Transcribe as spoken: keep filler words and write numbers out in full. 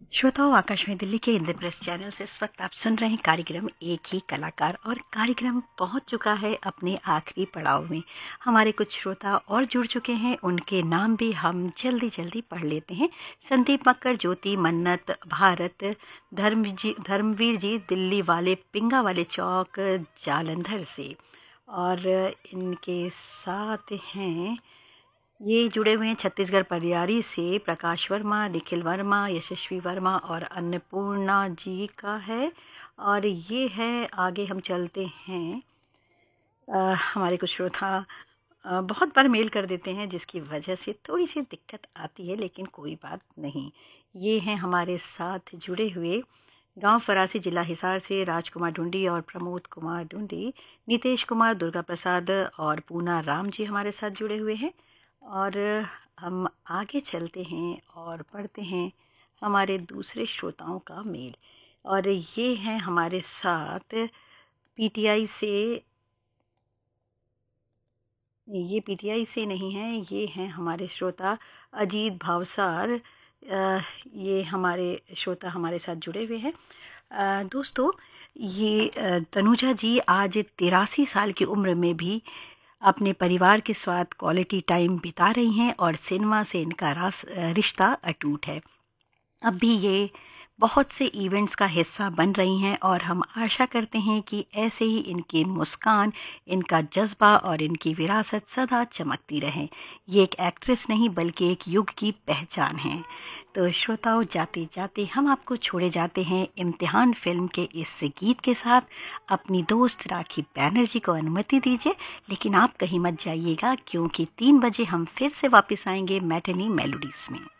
श्रोताओं, आकाशवाणी दिल्ली के इंद्रप्रस्थ चैनल से इस वक्त आप सुन रहे हैं कार्यक्रम एक ही कलाकार। और कार्यक्रम पहुंच चुका है अपने आखिरी पड़ाव में। हमारे कुछ श्रोता और जुड़ चुके हैं, उनके नाम भी हम जल्दी जल्दी पढ़ लेते हैं। संदीप मक्कर, ज्योति, मन्नत, भारत, धर्म जी धर्मवीर जी दिल्ली वाले पिंगा वाले चौक जालंधर से, और इनके साथ हैं, ये जुड़े हुए हैं छत्तीसगढ़ परियारी से प्रकाश वर्मा, निखिल वर्मा, यशस्वी वर्मा और अन्नपूर्णा जी का है। और ये है, आगे हम चलते हैं। आ, हमारे कुछ श्रोता आ, बहुत बार मेल कर देते हैं, जिसकी वजह से थोड़ी सी दिक्कत आती है, लेकिन कोई बात नहीं। ये हैं हमारे साथ जुड़े हुए गांव फरासी, जिला हिसार से राजकुमार ढूंढी और प्रमोद कुमार ढूंढी, नीतेश कुमार, दुर्गा प्रसाद और पूना राम जी हमारे साथ जुड़े हुए हैं। और हम आगे चलते हैं और पढ़ते हैं हमारे दूसरे श्रोताओं का मेल। और ये हैं हमारे साथ पीटीआई से, ये पीटीआई से नहीं है, ये हैं हमारे श्रोता अजीत भावसार। ये हमारे श्रोता हमारे साथ जुड़े हुए हैं। अ, दोस्तों, ये अ, तनुजा जी आज तिरासी साल की उम्र में भी अपने परिवार के साथ क्वालिटी टाइम बिता रही हैं और सिनेमा से इनका रास रिश्ता अटूट है। अब भी ये बहुत से इवेंट्स का हिस्सा बन रही हैं, और हम आशा करते हैं कि ऐसे ही इनकी मुस्कान, इनका जज्बा और इनकी विरासत सदा चमकती रहे। ये एक एक्ट्रेस नहीं, बल्कि एक युग की पहचान है। तो श्रोताओं, जाते जाते हम आपको छोड़े जाते हैं इम्तिहान फिल्म के इस गीत के साथ। अपनी दोस्त राखी बैनर्जी को अनुमति दीजिए, लेकिन आप कहीं मत जाइएगा, क्योंकि तीन बजे हम फिर से वापस आएंगे मैटिनी मेलोडीज में।